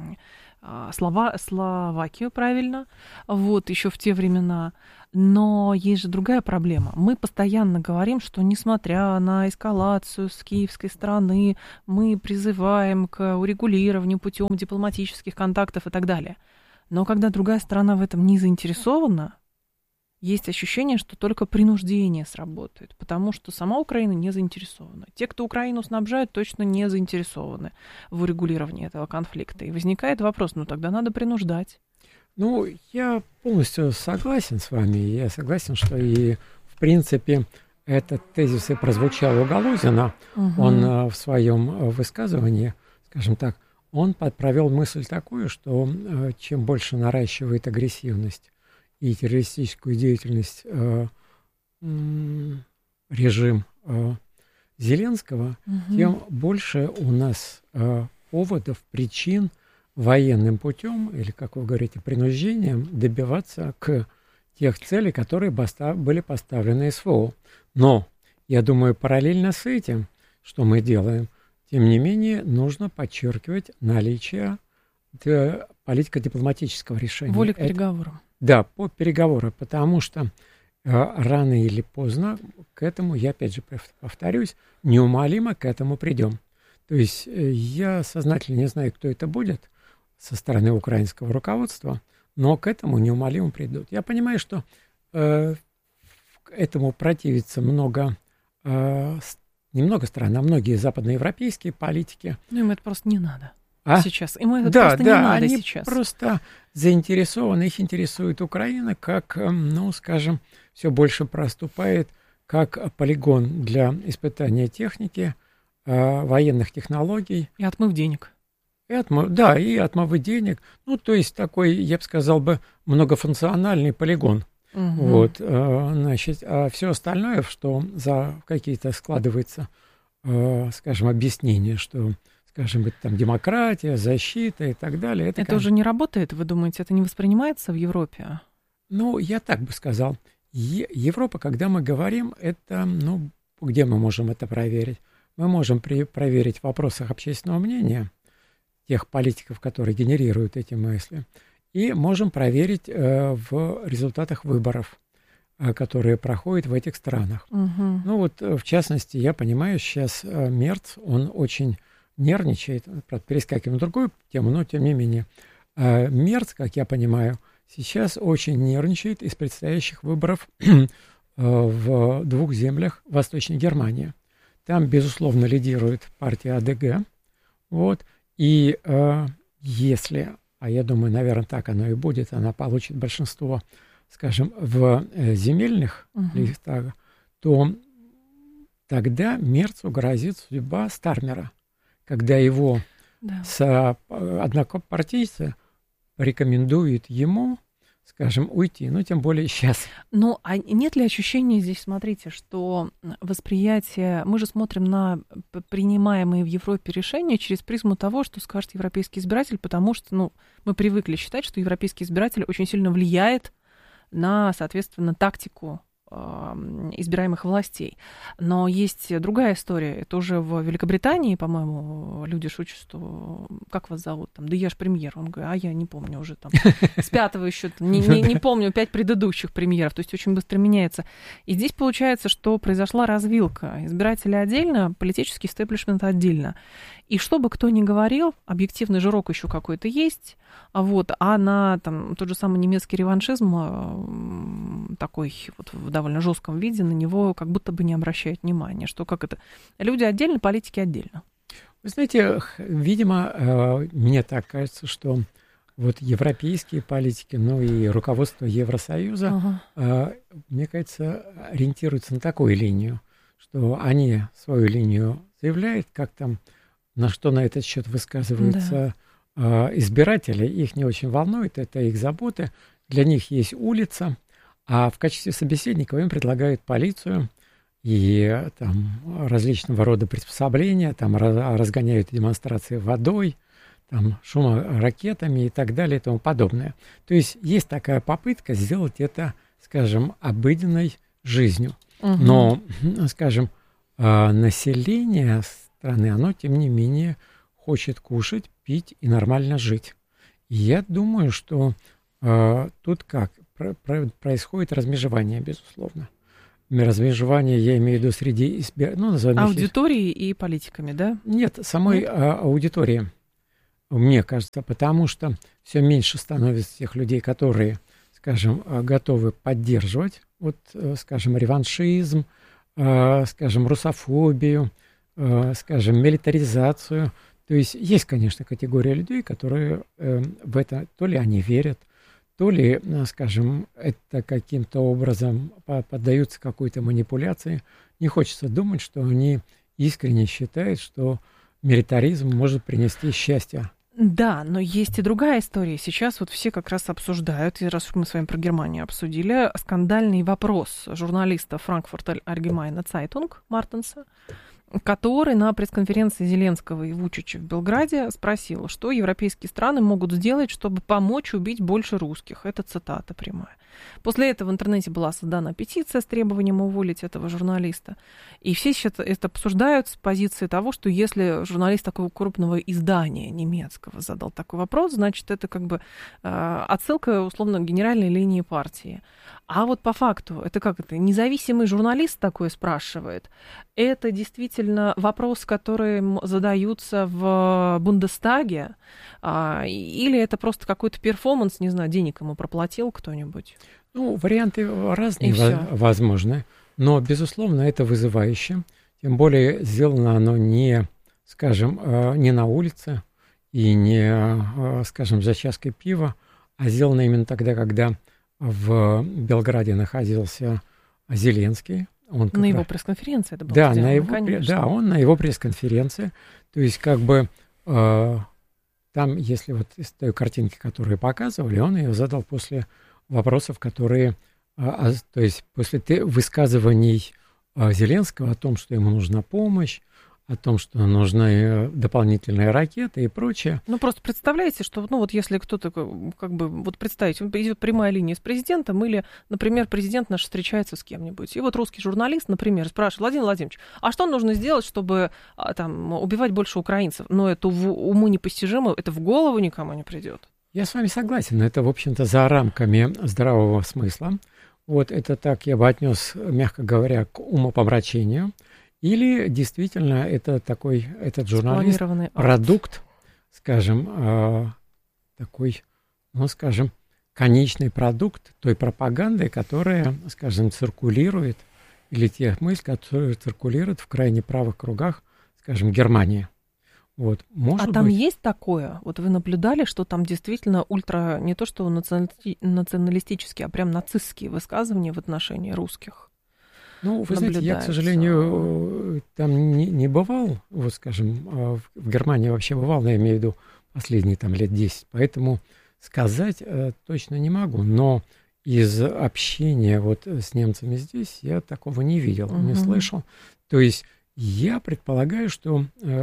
Словакию, правильно, вот, еще в те времена. Но есть же другая проблема. Мы постоянно говорим, что несмотря на эскалацию с киевской стороны, мы призываем к урегулированию путем дипломатических контактов и так далее. Но когда другая сторона в этом не заинтересована, есть ощущение, что только принуждение сработает, потому что сама Украина не заинтересована. Те, кто Украину снабжают, точно не заинтересованы в урегулировании этого конфликта. И возникает вопрос, ну тогда надо принуждать. Ну, я полностью согласен с вами. Я согласен, что и, в принципе, этот тезис и прозвучал у Галузина. Он в своем высказывании, скажем так, он провел мысль такую, что чем больше наращивает агрессивность и террористическую деятельность режим Зеленского, тем больше у нас поводов, причин военным путем, или, как вы говорите, принуждением добиваться к тех целей, которые были поставлены СВО. Но, я думаю, параллельно с этим, что мы делаем, тем не менее, нужно подчеркивать наличие политико-дипломатического решения. Воли к переговорам. Да, по переговорам, потому что рано или поздно к этому, я опять же повторюсь, неумолимо к этому придем. То есть я сознательно не знаю, кто это будет со стороны украинского руководства, но к этому неумолимо придут. Я понимаю, что этому противится немного стран, а многие западноевропейские политики. Ну, им это просто не надо сейчас. Им это да, просто не надо они сейчас. Просто заинтересованы, их интересует Украина, как, ну, скажем, все больше проступает как полигон для испытания техники, военных технологий. И отмыв денег. И отмывы денег. Ну, то есть такой, я бы сказал, многофункциональный полигон. Вот, значит, а все остальное, что за какие-то складывается, скажем, объяснения, что, скажем, это там демократия, защита и так далее. Это уже не работает, вы думаете, это не воспринимается в Европе? Ну, я так бы сказал. Европа, когда мы говорим, это, ну, где мы можем это проверить? Мы можем проверить в вопросах общественного мнения тех политиков, которые генерируют эти мысли, и можем проверить в результатах выборов, которые проходят в этих странах. Ну вот, в частности, я понимаю, сейчас Мерц, он очень нервничает, перескакиваем на другую тему, но тем не менее. Мерц, как я понимаю, сейчас очень нервничает из предстоящих выборов в двух землях Восточной Германии. Там, безусловно, лидирует партия АДГ. Вот, и если... А я думаю, наверное, так оно и будет. Она получит большинство, скажем, в земельных листах, то тогда Мерцу грозит судьба Стармера, когда его однопартийцы рекомендуют ему, скажем, уйти, ну, тем более сейчас. Ну, а нет ли ощущения здесь, смотрите, что восприятие... Мы же смотрим на принимаемые в Европе решения через призму того, что скажет европейский избиратель, потому что, ну, мы привыкли считать, что европейский избиратель очень сильно влияет на, соответственно, тактику избираемых властей. Но есть другая история. Это уже в Великобритании, по-моему, люди шутят, что как вас зовут? Там, да я ж премьер. Он говорит, а я не помню уже там. С пятого еще не помню 5 предыдущих премьеров. То есть очень быстро меняется. И здесь получается, что произошла развилка. Избиратели отдельно, политический истеблишмент отдельно. И что бы кто ни говорил, объективный жирок еще какой-то есть, вот, а на там, тот же самый немецкий реваншизм, такой вот в довольно жестком виде, на него как будто бы не обращают внимания, что как это, люди отдельно, политики отдельно. Вы знаете, видимо, мне так кажется, что вот европейские политики, ну и руководство Евросоюза, мне кажется, ориентируются на такую линию, что они свою линию заявляют, как там, на что на этот счет высказываются избиратели, их не очень волнует, это их заботы, для них есть улица, а в качестве собеседников им предлагают полицию и там различного рода приспособления, там разгоняют демонстрации водой, там шуморакетами и так далее и тому подобное. То есть есть такая попытка сделать это, скажем, обыденной жизнью. Но, скажем, население страны, оно, тем не менее, хочет кушать, пить и нормально жить. И я думаю, что тут как? Происходит размежевание, безусловно. Размежевание, я имею в виду, среди аудитории и политиками, да? Нет, самой аудитории. Мне кажется, потому что все меньше становится тех людей, которые, скажем, готовы поддерживать, вот, скажем, реваншизм, скажем, русофобию, скажем, милитаризацию. То есть есть, конечно, категория людей, которые в это, то ли они верят, то ли, скажем, это каким-то образом поддаются какой-то манипуляции. Не хочется думать, что они искренне считают, что милитаризм может принести счастье. Да, но есть и другая история. Сейчас вот все как раз обсуждают, и раз мы с вами про Германию обсудили, скандальный вопрос журналиста Frankfurter Allgemeine Zeitung Мартенса, который на пресс-конференции Зеленского и Вучича в Белграде спросил, что европейские страны могут сделать, чтобы помочь убить больше русских. Это цитата прямая. После этого в интернете была создана петиция с требованием уволить этого журналиста. И все сейчас это обсуждают с позиции того, что если журналист такого крупного издания немецкого задал такой вопрос, значит, это как бы отсылка, условно, к генеральной линии партии. А вот по факту, это как это? Независимый журналист такое спрашивает. Это действительно вопрос, который задаются в Бундестаге? Или это просто какой-то перформанс, не знаю, денег ему проплатил кто-нибудь? Ну, варианты разные возможны. Но, безусловно, это вызывающе. Тем более сделано оно не, скажем, не на улице и не, скажем, за чашкой пива, а сделано именно тогда, когда в Белграде находился Зеленский. Он на его пресс-конференции это было сделано, да, он на его пресс-конференции. То есть, как бы, там, если вот из той картинки, которую показывали, он ее задал после вопросов, которые, то есть, после высказываний Зеленского о том, что ему нужна помощь, о том, что нужны дополнительные ракеты и прочее. Ну, просто представляете, что, ну, вот если кто-то, как бы, вот представить, идет прямая линия с президентом, или, например, президент наш встречается с кем-нибудь, и вот русский журналист, например, спрашивает: Владимир Владимирович, а что нужно сделать, чтобы там убивать больше украинцев? Но это уму непостижимо, это в голову никому не придет. Я с вами согласен, это, в общем-то, за рамками здравого смысла. Вот это так я бы отнес, мягко говоря, к умопомрачению. Или действительно это такой, этот журналист, продукт, скажем, такой, ну, скажем, конечный продукт той пропаганды, которая, скажем, циркулирует, или тех мыслей, которые циркулируют в крайне правых кругах, скажем, Германии. Вот, может там быть. Есть такое? Вот вы наблюдали, что там действительно ультра, не то что националистические, а прям нацистские высказывания в отношении русских? Ну, вы знаете, я, к сожалению, там не бывал, вот, скажем, в Германии вообще бывал, но я имею в виду последние там лет 10, поэтому сказать точно не могу, но из общения вот с немцами здесь я такого не видел, не слышал. То есть я предполагаю, что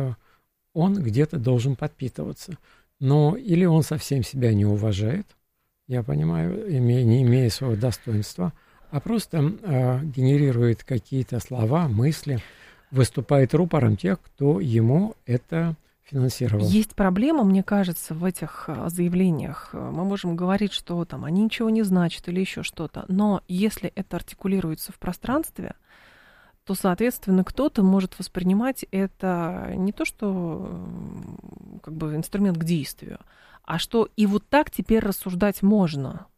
он где-то должен подпитываться, но или он совсем себя не уважает, я понимаю, не имея своего достоинства, а просто генерирует какие-то слова, мысли, выступает рупором тех, кто ему это финансировал. Есть проблема, мне кажется, в этих заявлениях. Мы можем говорить, что там они ничего не значат или еще что-то, но если это артикулируется в пространстве, то, соответственно, кто-то может воспринимать это не то, что как бы инструмент к действию, а что и вот так теперь рассуждать можно.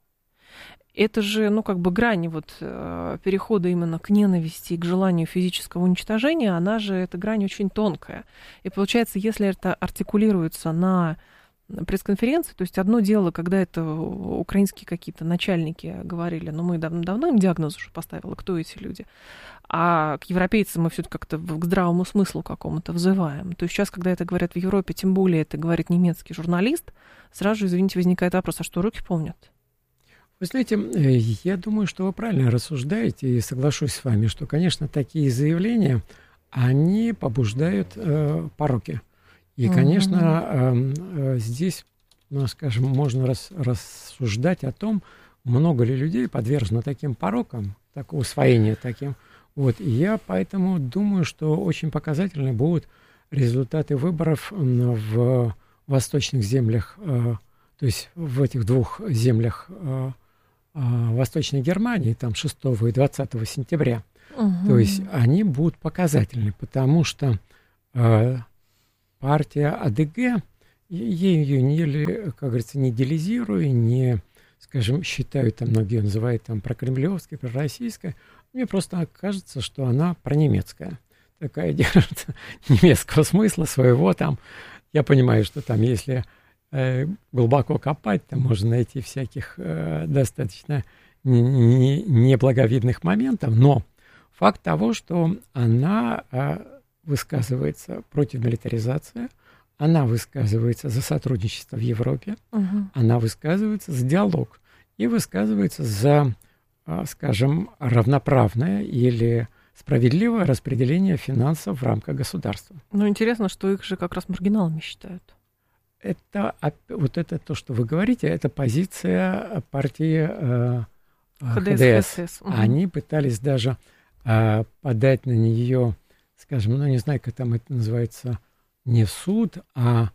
Это же, ну, как бы грань вот перехода именно к ненависти и к желанию физического уничтожения, она же, эта грань очень тонкая. И получается, если это артикулируется на пресс-конференции. То есть одно дело, когда это украинские какие-то начальники говорили, но мы давно им диагноз уже поставили, кто эти люди. А к европейцам мы все-таки как-то к здравому смыслу какому-то взываем. То есть сейчас, когда это говорят в Европе, тем более это говорит немецкий журналист, сразу же, извините, возникает вопрос, а что руки помнят? Вы знаете, я думаю, что вы правильно рассуждаете, и соглашусь с вами, что, конечно, такие заявления, они побуждают пороки. И, конечно, здесь, скажем, можно рассуждать о том, много ли людей подвержено таким порокам, усвоению таким. Вот. И я поэтому думаю, что очень показательны будут результаты выборов в восточных землях, то есть в этих двух землях Восточной Германии, там 6 и 20 сентября. То есть они будут показательны, потому что партия АДГ, ее не, как говорится, не идеализируя, не, скажем, считают, там многие называют там прокремлевской, пророссийской. Мне просто кажется, что она пронемецкая. Такая держит немецкого смысла своего там. Я понимаю, что там, если глубоко копать, там можно найти всяких достаточно неблаговидных моментов, но факт того, что она высказывается против милитаризации, она высказывается за сотрудничество в Европе, она высказывается за диалог и высказывается за, скажем, равноправное или справедливое распределение финансов в рамках государства. Ну, интересно, что их же как раз маргиналами считают. Это, вот это то, что вы говорите, это позиция партии ХДС. Они пытались даже подать на нее, скажем, ну, не знаю, как там это называется, не в суд, а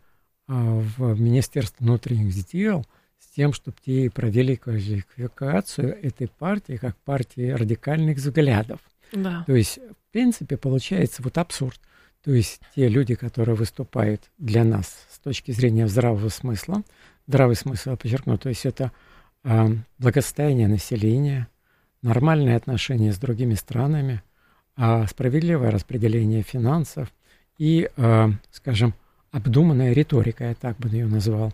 в Министерство внутренних дел, с тем, чтобы те провели квалификацию этой партии как партии радикальных взглядов. Да. То есть, в принципе, получается вот абсурд. То есть те люди, которые выступают для нас с точки зрения здравого смысла, здравый смысл, я подчеркну, то есть это благосостояние населения, нормальные отношения с другими странами, справедливое распределение финансов и, скажем, обдуманная риторика, я так бы ее назвал.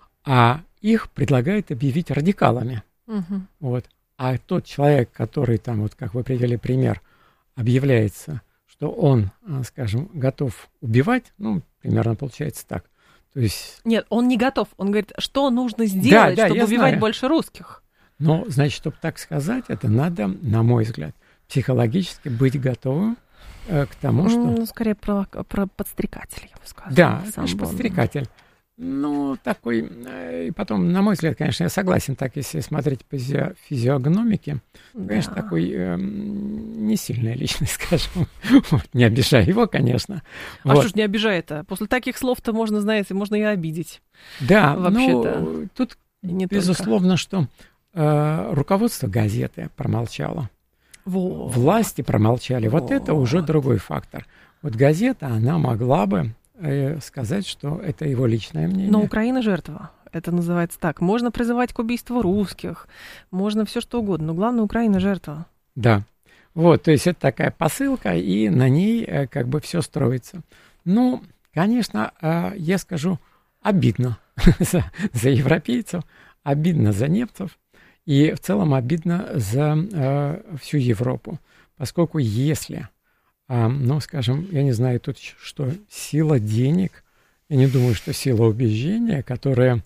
А их предлагают объявить радикалами. Вот. А тот человек, который там, вот как вы привели пример, объявляется, что он, скажем, готов убивать, ну, примерно получается так. То есть... Нет, он не готов. Он говорит, что нужно сделать, чтобы убивать больше русских. Но, значит, чтобы так сказать, это надо, на мой взгляд, психологически быть готовым к тому, что... Ну, скорее про подстрекателя, я бы сказала. Да, конечно, подстрекатель. Ну, такой... И потом, на мой взгляд, конечно, я согласен, так, если смотреть по физиогномике, конечно, такой не сильная личность, скажем. Вот, не обижай его, конечно. А что ж не обижает-то? После таких слов-то можно, знаете, можно и обидеть. Да, вообще-то. Ну, тут, безусловно, что руководство газеты промолчало. Власти промолчали. Вот это уже другой фактор. Вот газета, она могла бы сказать, что это его личное мнение. Но Украина жертва. Это называется так. Можно призывать к убийству русских, можно все что угодно, но главное, Украина жертва. Да. Вот, то есть это такая посылка, и на ней как бы все строится. Ну, конечно, я скажу, обидно за европейцев, обидно за немцев, и в целом обидно за всю Европу. Поскольку если... ну, скажем, я не знаю тут, что сила денег, я не думаю, что сила убеждения, которая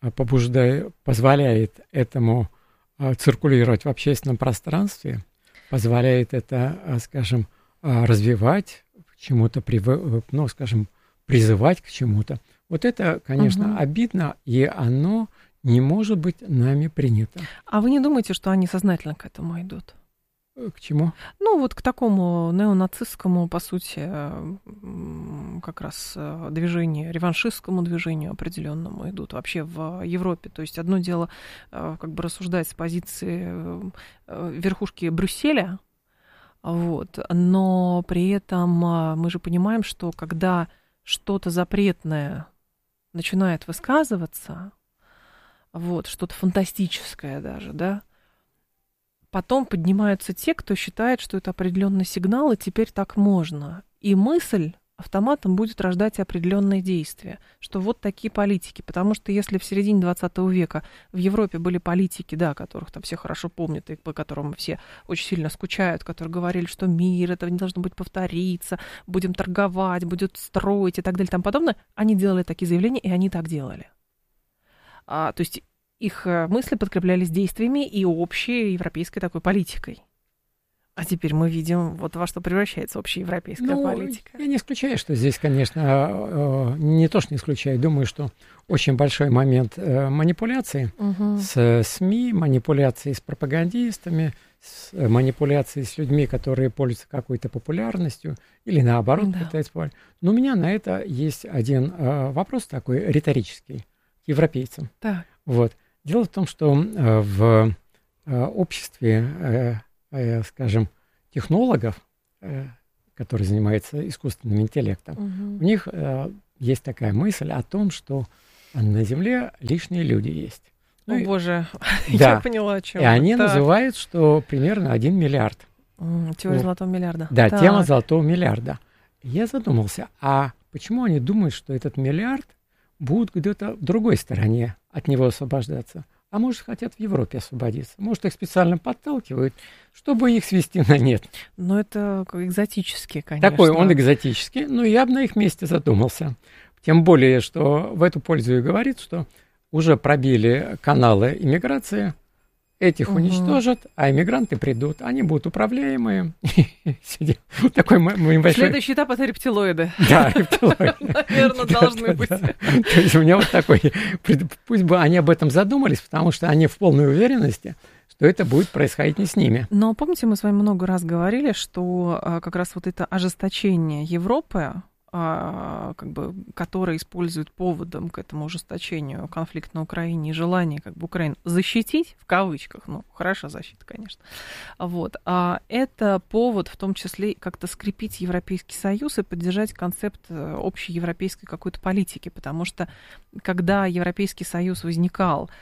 позволяет этому циркулировать в общественном пространстве, позволяет это, скажем, развивать, к чему-то, ну, скажем, призывать к чему-то. Вот это, конечно, обидно, и оно не может быть нами принято. А вы не думаете, что они сознательно к этому идут? К чему? Ну, вот к такому неонацистскому, по сути, как раз движению, реваншистскому движению определенному идут вообще в Европе. То есть одно дело как бы рассуждать с позиции верхушки Брюсселя, вот, но при этом мы же понимаем, что когда что-то запретное начинает высказываться, вот, что-то фантастическое даже, да, потом поднимаются те, кто считает, что это определенный сигнал, и теперь так можно. И мысль автоматом будет рождать определенные действия, что вот такие политики. Потому что если в середине 20 века в Европе были политики, да, которых там все хорошо помнят и по которым все очень сильно скучают, которые говорили, что мир, это не должно быть повториться, будем торговать, будем строить и так далее и тому подобное, они делали такие заявления, и они так делали. То есть их мысли подкреплялись действиями и общей европейской такой политикой. А теперь мы видим, вот во что превращается общеевропейская политика. Я не исключаю, что здесь, конечно, не то, что не исключаю, думаю, что очень большой момент манипуляции с СМИ, манипуляции с пропагандистами, манипуляции с людьми, которые пользуются какой-то популярностью или наоборот пытаются популярность. Но у меня на это есть один вопрос такой риторический к европейцам. Так. Вот. Дело в том, что в обществе, скажем, технологов, которые занимаются искусственным интеллектом, у них есть такая мысль о том, что на Земле лишние люди есть. Ну, боже, да. Я поняла, о чем. И они называют, что примерно 1 миллиард. Теория золотого миллиарда. Да, тема золотого миллиарда. Я задумался, а почему они думают, что этот миллиард будут где-то в другой стороне от него освобождаться? А может, хотят в Европе освободиться. Может, их специально подталкивают, чтобы их свести на нет. Но это экзотически, конечно. Такой он экзотический, но я бы на их месте задумался. Тем более, что в эту пользу и говорит, что уже пробили каналы иммиграции, этих уничтожат, а иммигранты придут, они будут управляемые. Такой большой... Следующий этап — это рептилоиды. Да, рептилоиды. Наверное, должны быть. То есть у меня вот такой... Пусть бы они об этом задумались, потому что они в полной уверенности, что это будет происходить не с ними. Но помните, мы с вами много раз говорили, что как раз вот это ожесточение Европы, которое использует поводом к этому ужесточению конфликта на Украине и желание Украину защитить, в кавычках, хорошая защита, конечно, это повод в том числе как-то скрепить Европейский Союз и поддержать концепт общей европейской какой-то политики, потому что когда Европейский Союз возникал,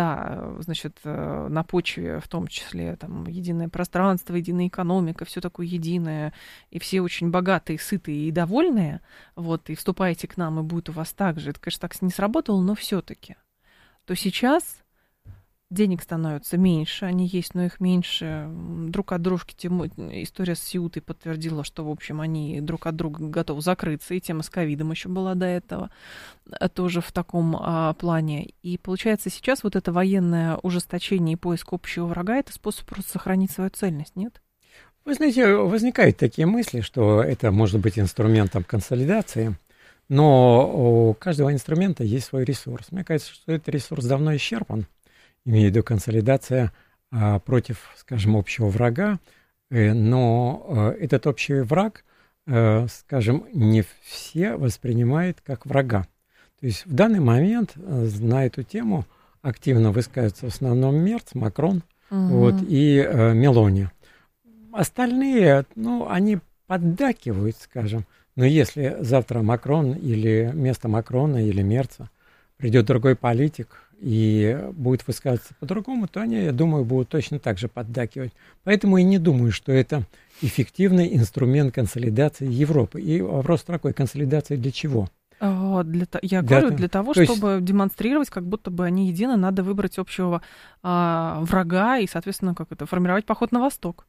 на почве в том числе единое пространство, единая экономика, все такое единое, и все очень богатые, сытые и довольные, и вступайте к нам, и будет у вас так же. Это, конечно, так не сработало, но все-таки. То сейчас денег становится меньше, они есть, но их меньше. Друг от дружки история с Сеутой подтвердила, что, в общем, они друг от друга готовы закрыться, и тема с ковидом еще была до этого, тоже в таком плане. И получается, сейчас вот это военное ужесточение и поиск общего врага — это способ просто сохранить свою цельность, нет? Вы знаете, возникают такие мысли, что это может быть инструментом консолидации, но у каждого инструмента есть свой ресурс. Мне кажется, что этот ресурс давно исчерпан, имею в виду консолидация против, скажем, общего врага, но этот общий враг, скажем, не все воспринимают как врага. То есть в данный момент на эту тему активно высказываются в основном Мерц, Макрон и Мелони. Остальные, они поддакивают, скажем, но если завтра Макрон или вместо Макрона или Мерца придет другой политик и будет высказываться по-другому, то они, я думаю, будут точно так же поддакивать. Поэтому я не думаю, что это эффективный инструмент консолидации Европы. И вопрос такой: консолидации для чего? Для того, чтобы демонстрировать, как будто бы они едины, надо выбрать общего врага и, соответственно, формировать поход на восток.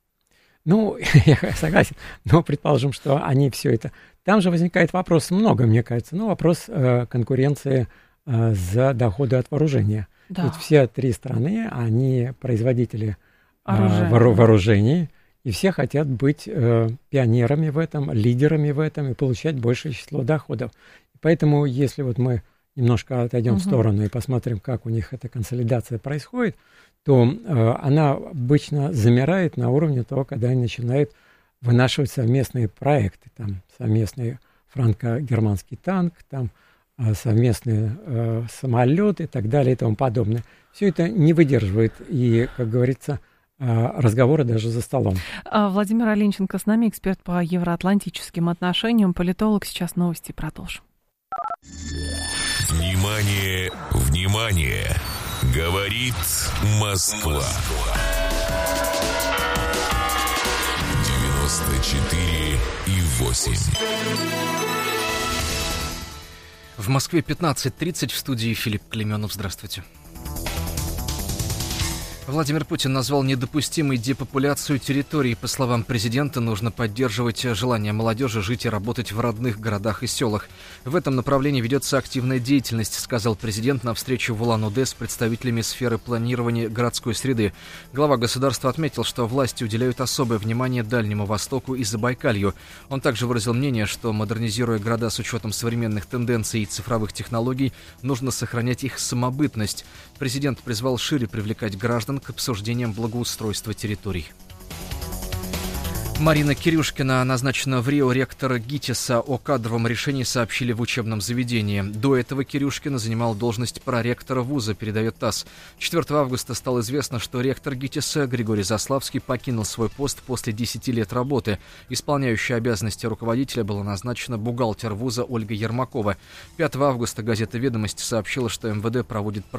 Я согласен, но предположим, что они все это... Там же возникает вопрос, много, мне кажется, вопрос конкуренции за доходы от вооружения. Да. Ведь все три страны, они производители вооружений, и все хотят быть пионерами в этом, лидерами в этом и получать большее число доходов. Поэтому, если мы немножко отойдем в сторону и посмотрим, как у них эта консолидация происходит, то она обычно замирает на уровне того, когда они начинают вынашивать совместные проекты, совместный франко-германский танк, совместные самолеты и так далее и тому подобное. Все это не выдерживает и, как говорится, разговоры даже за столом. Владимир Оленченко с нами, эксперт по евроатлантическим отношениям, политолог. Сейчас новости, продолжим. Внимание, внимание! Говорит Москва. 94,8. В Москве 15:30, в студии Филипп Клеменов. Здравствуйте. Владимир Путин назвал недопустимой депопуляцию территорий. По словам президента, нужно поддерживать желание молодежи жить и работать в родных городах и селах. В этом направлении ведется активная деятельность, сказал президент на встрече в Улан-Удэ с представителями сферы планирования городской среды. Глава государства отметил, что власти уделяют особое внимание Дальнему Востоку и Забайкалью. Он также выразил мнение, что, модернизируя города с учетом современных тенденций и цифровых технологий, нужно сохранять их самобытность. Президент призвал шире привлекать граждан к обсуждениям благоустройства территорий. Марина Кирюшкина назначена в Рио ректора ГИТИСа. О кадровом решении сообщили в учебном заведении. До этого Кирюшкина занимала должность проректора вуза, передает ТАСС. 4 августа стало известно, что ректор ГИТИСа Григорий Заславский покинул свой пост после 10 лет работы. Исполняющей обязанности руководителя была назначена бухгалтер вуза Ольга Ермакова. 5 августа газета «Ведомости» сообщила, что МВД проводит